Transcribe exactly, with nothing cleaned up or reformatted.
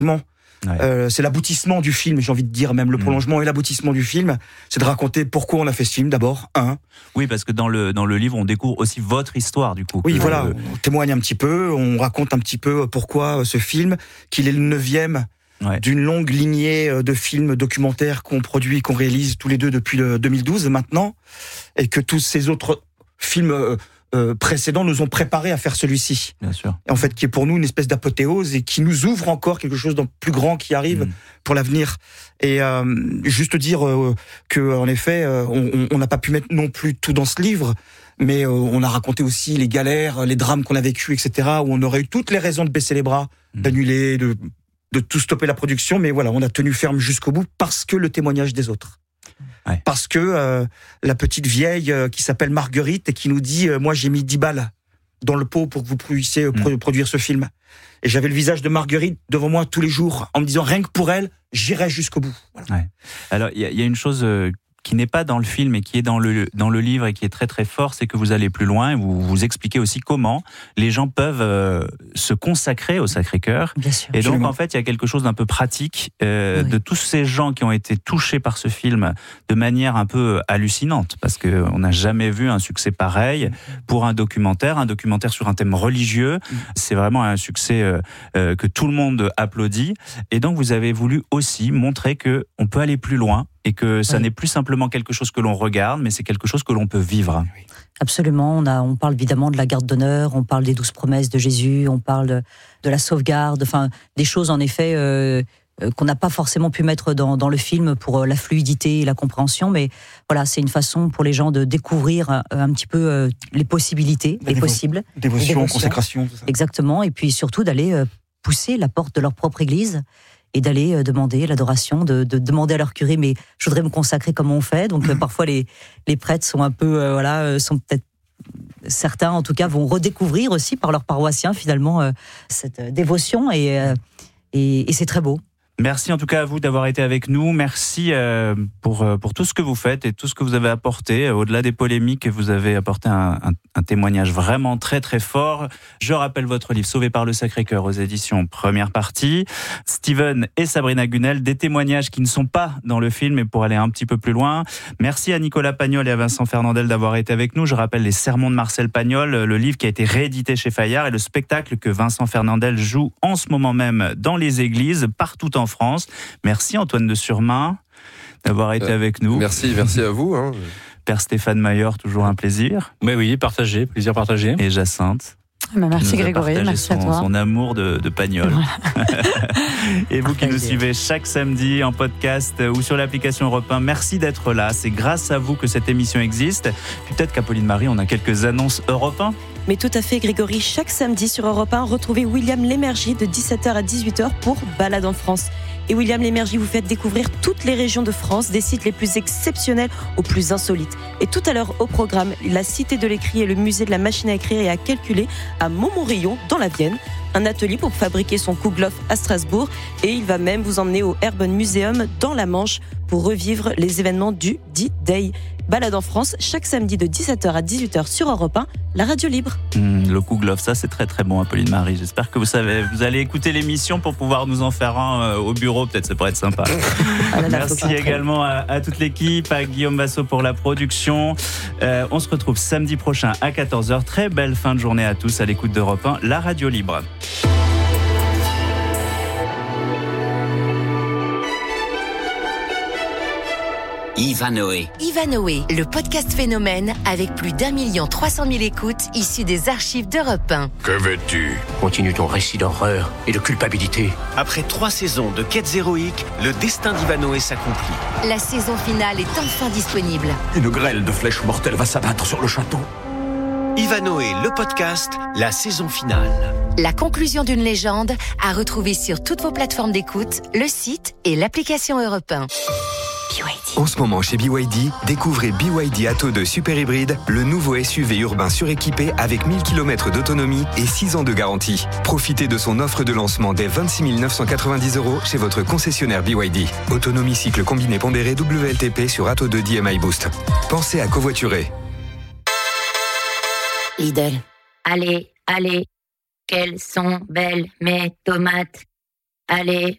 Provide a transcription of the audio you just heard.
Ouais. Euh, c'est l'aboutissement du film, j'ai envie de dire, même le prolongement mmh. et l'aboutissement du film, c'est de raconter pourquoi on a fait ce film d'abord, un. Oui, parce que dans le, dans le livre, on découvre aussi votre histoire, du coup. Oui, que... voilà, on témoigne un petit peu, on raconte un petit peu pourquoi ce film, qu'il est le neuvième ouais. d'une longue lignée de films documentaires qu'on produit, qu'on réalise tous les deux depuis le deux mille douze maintenant, et que tous ces autres films... Euh, Euh, précédents nous ont préparés à faire celui-ci. Bien sûr. Et en fait, qui est pour nous une espèce d'apothéose et qui nous ouvre encore quelque chose de plus grand qui arrive mmh. pour l'avenir. Et euh, juste dire euh, que, en effet, euh, on n'a pas pu mettre non plus tout dans ce livre, mais euh, on a raconté aussi les galères, les drames qu'on a vécus, et cetera, où on aurait eu toutes les raisons de baisser les bras, mmh. d'annuler, de, de tout stopper la production, mais voilà, on a tenu ferme jusqu'au bout parce que le témoignage des autres. Ouais. Parce que euh, la petite vieille euh, qui s'appelle Marguerite et qui nous dit euh, moi j'ai mis dix balles dans le pot pour que vous puissiez euh, mmh. produire ce film. Et j'avais le visage de Marguerite devant moi tous les jours en me disant rien que pour elle, j'irai jusqu'au bout. Voilà. Ouais. Alors il y, y a une chose euh, qui n'est pas dans le film et qui est dans le, dans le livre et qui est très très fort, c'est que vous allez plus loin et vous vous expliquez aussi comment les gens peuvent euh, se consacrer au Sacré-Cœur. Bien sûr. Et donc Absolument. en fait il y a quelque chose d'un peu pratique euh, oui. de tous ces gens qui ont été touchés par ce film de manière un peu hallucinante, parce qu'on n'a jamais vu un succès pareil pour un documentaire, un documentaire sur un thème religieux. C'est vraiment un succès euh, euh, que tout le monde applaudit. Et donc vous avez voulu aussi montrer qu'on peut aller plus loin et que ça oui. n'est plus simplement quelque chose que l'on regarde, mais c'est quelque chose que l'on peut vivre. Absolument, on, a, on parle évidemment de la garde d'honneur, on parle des douze promesses de Jésus, on parle de, de la sauvegarde, enfin des choses en effet euh, qu'on n'a pas forcément pu mettre dans, dans le film pour la fluidité et la compréhension, mais voilà, c'est une façon pour les gens de découvrir un, un petit peu euh, les possibilités, les, les dévo- possibles. Dévotion, dévotion, consécration. Tout ça. Exactement, et puis surtout d'aller euh, pousser la porte de leur propre église et d'aller euh, demander l'adoration, de, de demander à leur curé, mais je voudrais me consacrer comme on fait. Donc euh, parfois les, les prêtres sont un peu, euh, voilà, euh, sont peut-être, certains en tout cas vont redécouvrir aussi par leurs paroissiens finalement euh, cette euh, dévotion et, euh, et, et c'est très beau. Merci en tout cas à vous d'avoir été avec nous. Merci euh, pour, pour tout ce que vous faites et tout ce que vous avez apporté. Au-delà des polémiques, vous avez apporté un, un, un témoignage vraiment très très fort. Je rappelle votre livre Sauvé par le Sacré-Cœur aux éditions Première Partie. Steven et Sabrina Gunel, des témoignages qui ne sont pas dans le film, mais pour aller un petit peu plus loin. Merci à Nicolas Pagnol et à Vincent Fernandel d'avoir été avec nous. Je rappelle les Sermons de Marcel Pagnol, le livre qui a été réédité chez Fayard et le spectacle que Vincent Fernandel joue en ce moment même dans les églises, partout en France. Merci Antoine de Surmain d'avoir été euh, avec nous. Merci, merci à vous. Hein. Père Stéphane Maillard, toujours un plaisir. Mais oui, partagé, plaisir partagé. Et Jacinthe. Bah merci Grégory, merci son, à toi. Son amour de, de Pagnol. Et vous qui nous suivez chaque samedi en podcast ou sur l'application Europe un, merci d'être là. C'est grâce à vous que cette émission existe. Puis peut-être qu'Apolline Marie, on a quelques annonces Europe un. Mais tout à fait Grégory, chaque samedi sur Europe un, retrouvez William Lémergie de dix-sept heures à dix-huit heures pour Balade en France. Et William Lémergie vous fait découvrir toutes les régions de France, des sites les plus exceptionnels aux plus insolites. Et tout à l'heure au programme, la Cité de l'écrit et le musée de la machine à écrire et à calculer à Montmorillon dans la Vienne. Un atelier pour fabriquer son Kouglof à Strasbourg. Et il va même vous emmener au Airborne Museum dans la Manche pour revivre les événements du D-Day. Balade en France, chaque samedi de dix-sept heures à dix-huit heures sur Europe un, la radio libre. Mmh, le Kouglof, ça c'est très très bon, Apolline Marie. J'espère que vous savez, vous allez écouter l'émission pour pouvoir nous en faire un euh, au bureau, peut-être ça pourrait être sympa. Ah là là, merci également à, à toute l'équipe, à Guillaume Basso pour la production. Euh, on se retrouve samedi prochain à quatorze heures. Très belle fin de journée à tous à l'écoute d'Europe un, la radio libre. Ivanoé. Ivanoé, le podcast phénomène avec plus d'un million trois cent mille écoutes issues des archives d'Europe un. Que veux-tu ? Continue ton récit d'horreur et de culpabilité. Après trois saisons de quêtes héroïques, le destin d'Ivanoé s'accomplit. La saison finale est enfin disponible. Une grêle de flèches mortelles va s'abattre sur le château. Ivanoé, le podcast, la saison finale. La conclusion d'une légende à retrouver sur toutes vos plateformes d'écoute, le site et l'application Europe un. B Y D. En ce moment chez B Y D, découvrez B Y D Atto deux Super Hybride, le nouveau S U V urbain suréquipé avec mille kilomètres d'autonomie et six ans de garantie. Profitez de son offre de lancement dès vingt-six mille neuf cent quatre-vingt-dix euros chez votre concessionnaire B Y D. Autonomie cycle combiné pondéré W L T P sur Atto deux D M I Boost. Pensez à covoiturer. Lidl. Allez, allez, qu'elles sont belles mes tomates. Allez,